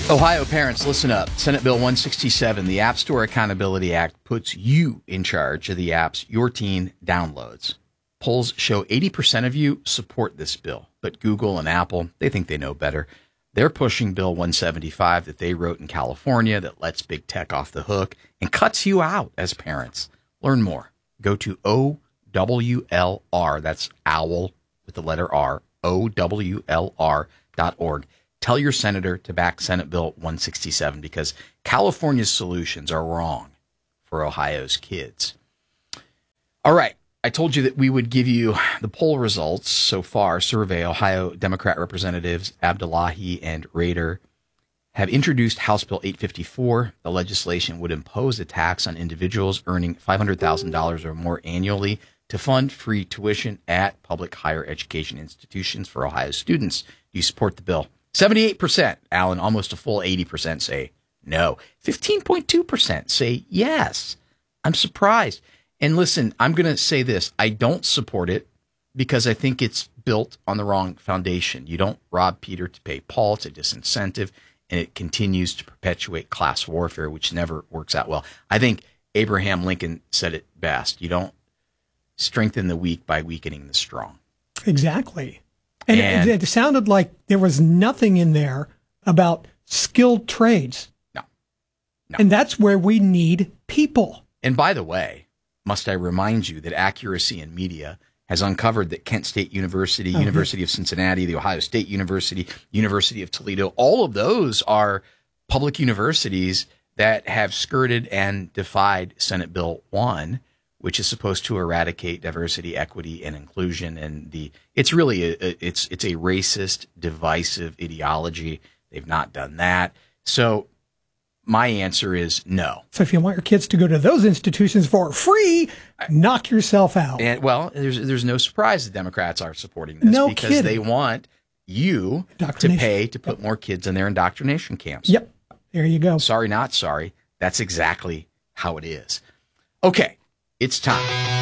Ohio parents, listen up. Senate Bill 167, the App Store Accountability Act, puts you in charge of the apps your teen downloads. Polls show 80% of you support this bill, but Google and Apple, they think they know better. They're pushing Bill 175 that they wrote in California that lets big tech off the hook and cuts you out as parents. Learn more. Go to OWLR, that's OWL with the letter R, OWLR.org. Tell your senator to back Senate Bill 167 because California's solutions are wrong for Ohio's kids. All right. I told you that we would give you the poll results so far. Survey Ohio Democrat Representatives Abdullahi and Rader have introduced House Bill 854. The legislation would impose a tax on individuals earning $500,000 or more annually to fund free tuition at public higher education institutions for Ohio students. Do you support the bill? 78%, Alan, almost a full 80% say no. 15.2% say yes. I'm surprised. And listen, I'm going to say this. I don't support it because I think it's built on the wrong foundation. You don't rob Peter to pay Paul. It's a disincentive, and it continues to perpetuate class warfare, which never works out well. I think Abraham Lincoln said it best. You don't strengthen the weak by weakening the strong. Exactly. And it sounded like there was nothing in there about skilled trades. No. And that's where we need people. And by the way, must I remind you that Accuracy in Media has uncovered that Kent State University, University of Cincinnati, the Ohio State University, University of Toledo, all of those are public universities that have skirted and defied Senate Bill 1, which is supposed to eradicate diversity, equity, and inclusion. And it's really it's a racist, divisive ideology. They've not done that. So my answer is no. So if you want your kids to go to those institutions for free, knock yourself out. And well, there's no surprise the Democrats are supporting this because kidding. They want you to pay to put more kids in their indoctrination camps. Yep. There you go. Sorry, not sorry. That's exactly how it is. Okay. It's time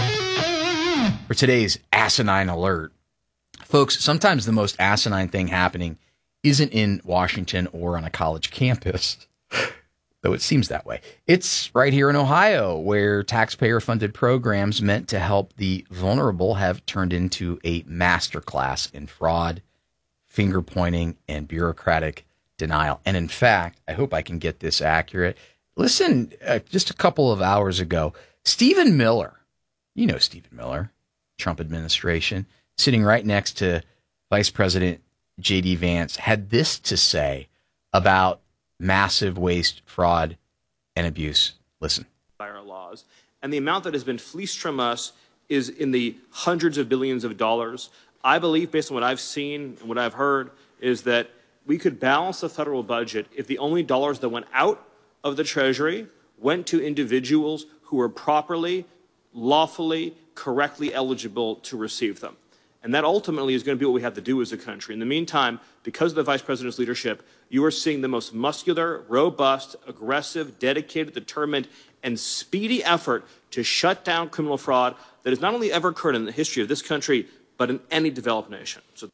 for today's asinine alert. Folks, sometimes the most asinine thing happening isn't in Washington or on a college campus, though it seems that way. It's right here in Ohio, where taxpayer-funded programs meant to help the vulnerable have turned into a masterclass in fraud, finger-pointing, and bureaucratic denial. And in fact, I hope I can get this accurate. Listen, just a couple of hours ago, Stephen Miller, you know Stephen Miller, Trump administration, sitting right next to Vice President J.D. Vance, had this to say about massive waste, fraud, and abuse. Listen. By our laws. And the amount that has been fleeced from us is in the hundreds of billions of dollars. I believe, based on what I've seen and what I've heard, is that we could balance the federal budget if the only dollars that went out of the Treasury went to individuals who are properly, lawfully, correctly eligible to receive them. And that ultimately is going to be what we have to do as a country. In the meantime, because of the Vice President's leadership, you are seeing the most muscular, robust, aggressive, dedicated, determined, and speedy effort to shut down criminal fraud that has not only ever occurred in the history of this country, but in any developed nation. So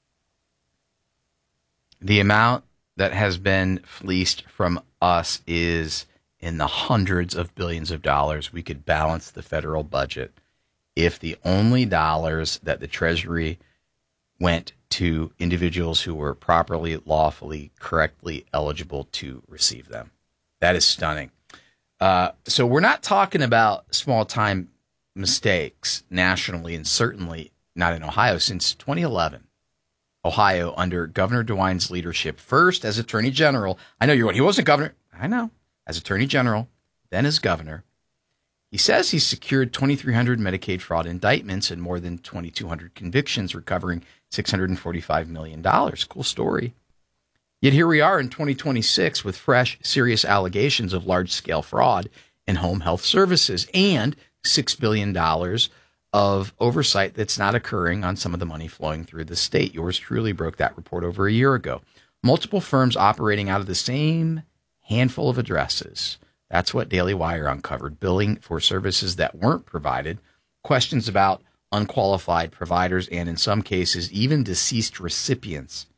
the amount that has been fleeced from us is in the hundreds of billions of dollars. We could balance the federal budget if the only dollars that the Treasury went to individuals who were properly, lawfully, correctly eligible to receive them. That is stunning. So we're not talking about small-time mistakes nationally, and certainly not in Ohio. Since 2011, Ohio, under Governor DeWine's leadership, first as Attorney General. I know you're going, he wasn't governor. I know. As Attorney General, then as governor, he says he's secured 2,300 Medicaid fraud indictments and more than 2,200 convictions, recovering $645 million. Cool story. Yet here we are in 2026 with fresh, serious allegations of large-scale fraud in home health services and $6 billion of oversight that's not occurring on some of the money flowing through the state. Yours truly broke that report over a year ago. Multiple firms operating out of the same handful of addresses. That's what Daily Wire uncovered. Billing for services that weren't provided, questions about unqualified providers, and in some cases, even deceased recipients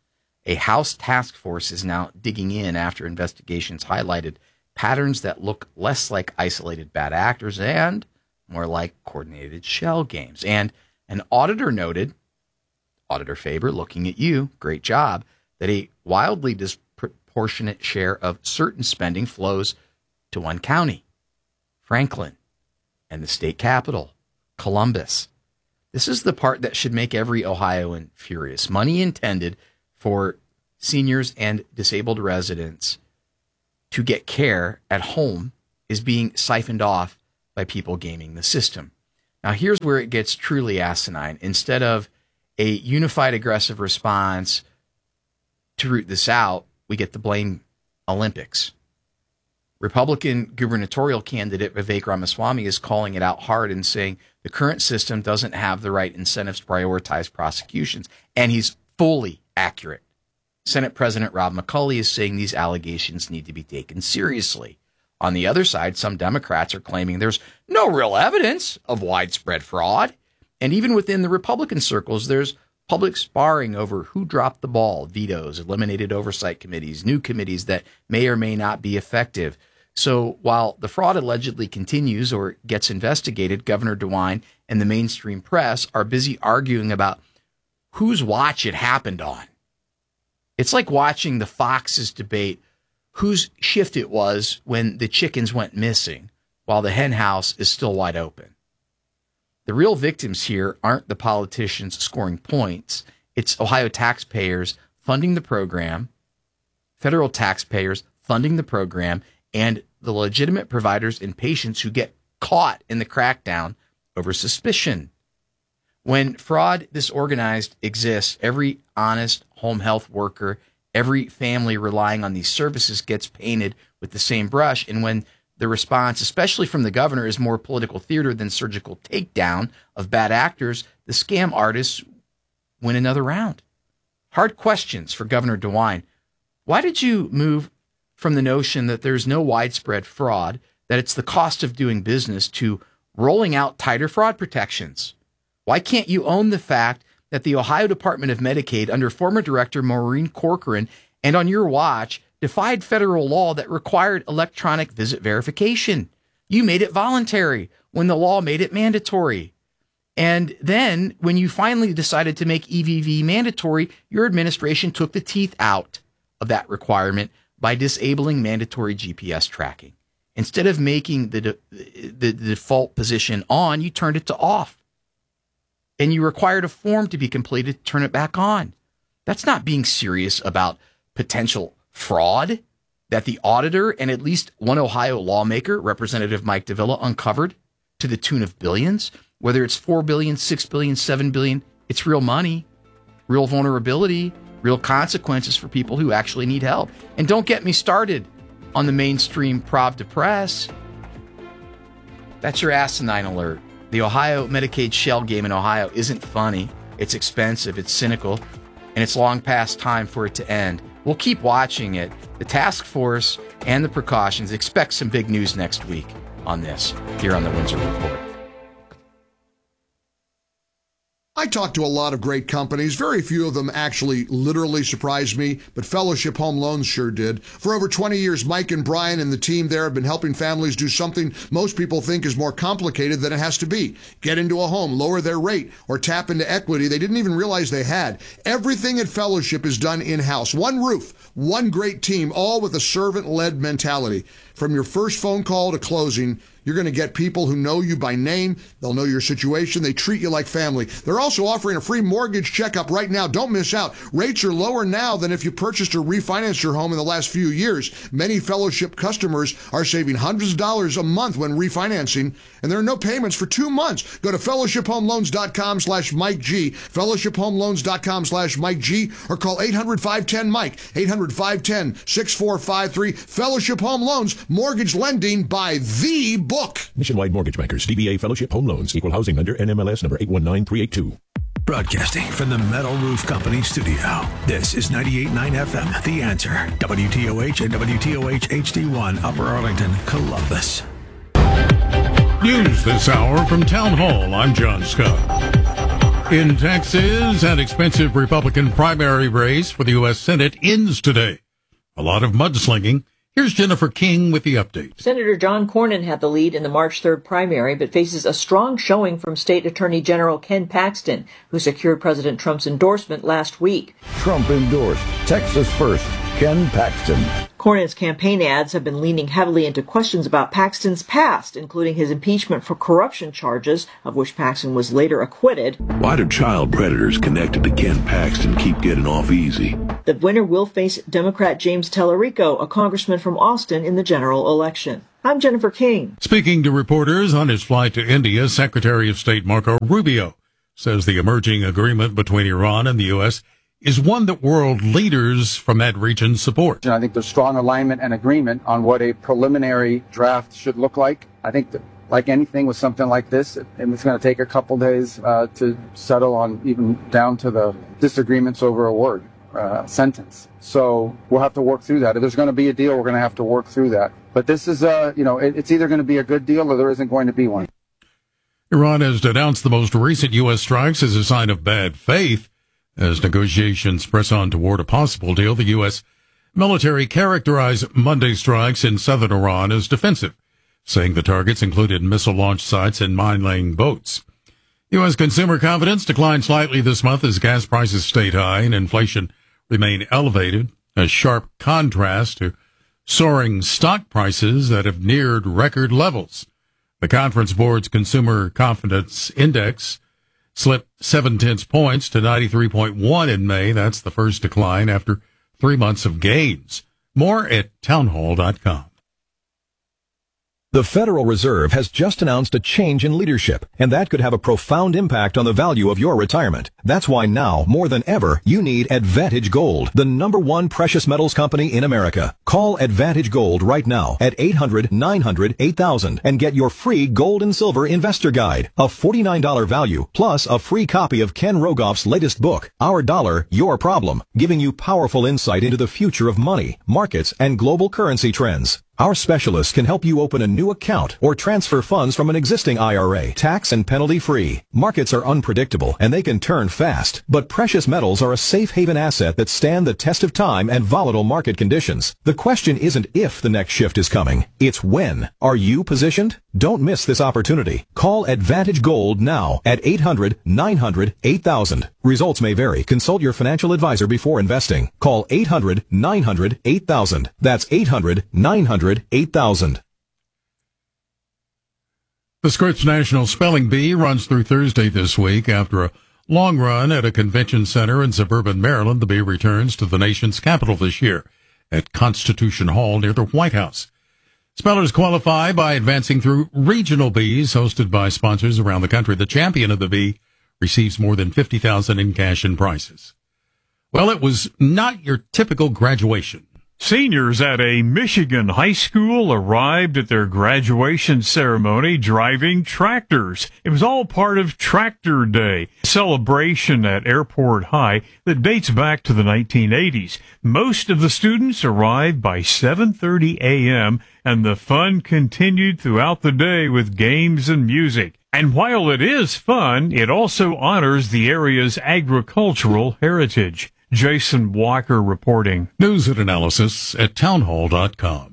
A House task force is now digging in after investigations highlighted patterns that look less like isolated bad actors and more like coordinated shell games. And an auditor noted, Auditor Faber, looking at you, great job, that a wildly disproportionate share of certain spending flows to one county, Franklin, and the state capital, Columbus. This is the part that should make every Ohioan furious. Money intended for seniors and disabled residents to get care at home is being siphoned off by people gaming the system. Now, here's where it gets truly asinine. Instead of a unified aggressive response to root this out, we get the blame Olympics. Republican gubernatorial candidate Vivek Ramaswamy is calling it out hard and saying the current system doesn't have the right incentives to prioritize prosecutions, and he's fully accurate. Senate President Rob McCauley is saying these allegations need to be taken seriously. On the other side, some Democrats are claiming there's no real evidence of widespread fraud. And even within the Republican circles, there's public sparring over who dropped the ball, vetoes, eliminated oversight committees, new committees that may or may not be effective. So while the fraud allegedly continues or gets investigated, Governor DeWine and the mainstream press are busy arguing about whose watch it happened on. It's like watching the Foxes debate whose shift it was when the chickens went missing while the hen house is still wide open. The real victims here aren't the politicians scoring points. It's Ohio taxpayers funding the program, federal taxpayers funding the program, and the legitimate providers and patients who get caught in the crackdown over suspicion. When fraud disorganized exists, every honest home health worker, every family relying on these services gets painted with the same brush. And when the response, especially from the governor, is more political theater than surgical takedown of bad actors, the scam artists win another round. Hard questions for Governor DeWine. Why did you move from the notion that there's no widespread fraud, that it's the cost of doing business, to rolling out tighter fraud protections? Why can't you own the fact that the Ohio Department of Medicaid, under former Director Maureen Corcoran, and on your watch, defied federal law that required electronic visit verification? You made it voluntary when the law made it mandatory. And then when you finally decided to make EVV mandatory, your administration took the teeth out of that requirement by disabling mandatory GPS tracking. Instead of making the default position on, you turned it to off. And you required a form to be completed to turn it back on. That's not being serious about potential fraud that the auditor and at least one Ohio lawmaker, Representative Mike Davila, uncovered to the tune of billions. Whether it's $4 billion, $6 billion, $7 billion, it's real money, real vulnerability, real consequences for people who actually need help. And don't get me started on the mainstream Pravda press. That's your asinine alert. The Ohio Medicaid shell game in Ohio isn't funny. It's expensive, it's cynical, and it's long past time for it to end. We'll keep watching it. The task force and the precautions. Expect some big news next week on this here on the Windsor Report. I talk to a lot of great companies. Very few of them actually literally surprised me, but Fellowship Home Loans sure did. For over 20 years, Mike and Brian and the team there have been helping families do something most people think is more complicated than it has to be. Get into a home, lower their rate, or tap into equity they didn't even realize they had. Everything at Fellowship is done in-house. One roof, one great team, all with a servant-led mentality. From your first phone call to closing, you're going to get people who know you by name. They'll know your situation. They treat you like family. They're also offering a free mortgage checkup right now. Don't miss out. Rates are lower now than if you purchased or refinanced your home in the last few years. Many Fellowship customers are saving hundreds of dollars a month when refinancing, and there are no payments for 2 months. Go to fellowshiphomeloans.com/Mike G, fellowshiphomeloans.com/Mike G, or call 800-510-MIKE, 800-510-6453. Fellowship Home Loans, mortgage lending by the book. Nationwide Mortgage Bankers, DBA Fellowship Home Loans, Equal Housing Lender, NMLS number 819382. Broadcasting from the Metal Roof Company studio. This is 98.9 FM, The Answer, WTOH and WTOH HD1, Upper Arlington, Columbus. News this hour from Town Hall. I'm John Scott. In Texas, an expensive Republican primary race for the U.S. Senate ends today. A lot of mudslinging. Here's Jennifer King with the update. Senator John Cornyn had the lead in the March 3rd primary, but faces a strong showing from State Attorney General Ken Paxton, who secured President Trump's endorsement last week. Trump endorsed Texas First, Ken Paxton. Cornyn's campaign ads have been leaning heavily into questions about Paxton's past, including his impeachment for corruption charges, of which Paxton was later acquitted. Why do child predators connected to Ken Paxton keep getting off easy? The winner will face Democrat James Tellerico, a congressman from Austin, in the general election. I'm Jennifer King. Speaking to reporters on his flight to India, Secretary of State Marco Rubio says the emerging agreement between Iran and the U.S. is one that world leaders from that region support. I think there's strong alignment and agreement on what a preliminary draft should look like. I think that, like anything with something like this, it's going to take a couple days to settle on, even down to the disagreements over a word, sentence. So we'll have to work through that. If there's going to be a deal, we're going to have to work through that. But this is, it's either going to be a good deal or there isn't going to be one. Iran has denounced the most recent U.S. strikes as a sign of bad faith. As negotiations press on toward a possible deal, the U.S. military characterized Monday strikes in southern Iran as defensive, saying the targets included missile launch sites and mine-laying boats. U.S. consumer confidence declined slightly this month as gas prices stayed high and inflation remained elevated, a sharp contrast to soaring stock prices that have neared record levels. The Conference Board's Consumer Confidence Index slipped 0.7 points to 93.1 in May. That's the first decline after 3 months of gains. More at townhall.com. The Federal Reserve has just announced a change in leadership, and that could have a profound impact on the value of your retirement. That's why now, more than ever, you need Advantage Gold, the #1 precious metals company in America. Call Advantage Gold right now at 800-900-8000 and get your free gold and silver investor guide, a $49 value, plus a free copy of Ken Rogoff's latest book, Our Dollar, Your Problem, giving you powerful insight into the future of money, markets, and global currency trends. Our specialists can help you open a new account or transfer funds from an existing IRA, tax and penalty free. Markets are unpredictable and they can turn fast, but precious metals are a safe haven asset that stand the test of time and volatile market conditions. The question isn't if the next shift is coming, it's when. Are you positioned? Don't miss this opportunity. Call Advantage Gold now at 800-900-8000. Results may vary. Consult your financial advisor before investing. Call 800-900-8000. That's 800-900-8000. The Scripps National Spelling Bee runs through Thursday this week. After a long run at a convention center in suburban Maryland, the bee returns to the nation's capital this year at Constitution Hall near the White House. Spellers qualify by advancing through regional bees hosted by sponsors around the country. The champion of the bee receives more than $50,000 in cash and prizes. Well, it was not your typical graduation. Seniors at a Michigan high school arrived at their graduation ceremony driving tractors. It was all part of Tractor Day, a celebration at Airport High that dates back to the 1980s. Most of the students arrived by 7:30 a.m., and the fun continued throughout the day with games and music. And while it is fun, it also honors the area's agricultural heritage. Jason Walker reporting. News and analysis at townhall.com.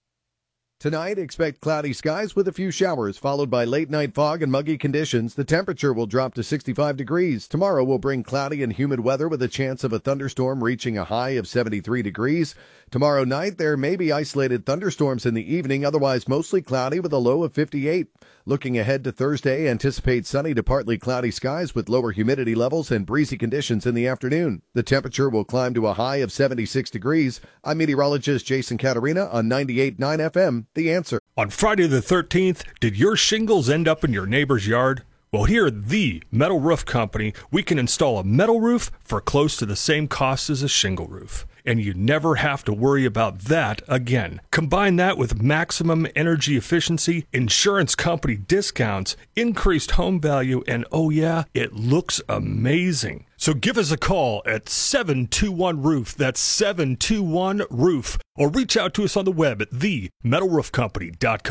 Tonight, expect cloudy skies with a few showers, followed by late-night fog and muggy conditions. The temperature will drop to 65 degrees. Tomorrow will bring cloudy and humid weather with a chance of a thunderstorm reaching a high of 73 degrees. Tomorrow night, there may be isolated thunderstorms in the evening, otherwise mostly cloudy with a low of 58. Looking ahead to Thursday, anticipate sunny to partly cloudy skies with lower humidity levels and breezy conditions in the afternoon. The temperature will climb to a high of 76 degrees. I'm meteorologist Jason Caterina on 98.9 FM, The Answer. On Friday the 13th, did your shingles end up in your neighbor's yard? Well, here at The Metal Roof Company, we can install a metal roof for close to the same cost as a shingle roof. And you never have to worry about that again. Combine that with maximum energy efficiency, insurance company discounts, increased home value, and oh yeah, it looks amazing. So give us a call at 721-ROOF. That's 721-ROOF. Or reach out to us on the web at themetalroofcompany.com.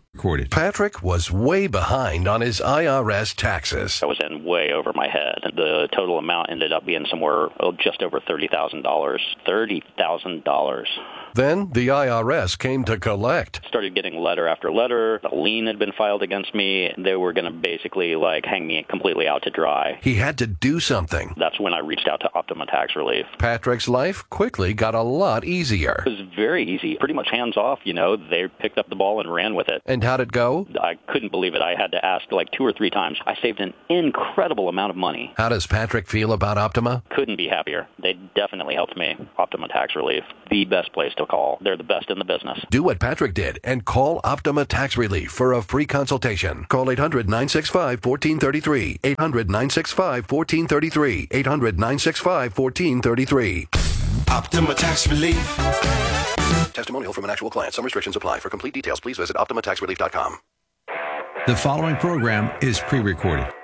Recorded. Patrick was way behind on his IRS taxes. I was in way over my head. The total amount ended up being somewhere just over $30,000. $30,000. Then the IRS came to collect. Started getting letter after letter. A lien had been filed against me. They were going to basically hang me completely out to dry. He had to do something. That's when I reached out to Optima Tax Relief. Patrick's life quickly got a lot easier. It was very easy, pretty much hands off. They picked up the ball and ran with it. And how'd it go? I couldn't believe it. I had to ask 2 or 3 times. I saved an incredible amount of money. How does Patrick feel about Optima? Couldn't be happier. They definitely helped me. Optima Tax Relief, the best place to call. They're the best in the business. Do what Patrick did and call Optima Tax Relief for a free consultation. Call 800-965-1433. 800-965-1433. 800-965-1433. Optima Tax Relief. Testimonial from an actual client. Some restrictions apply. For complete details, please visit OptimaTaxRelief.com. The following program is pre-recorded.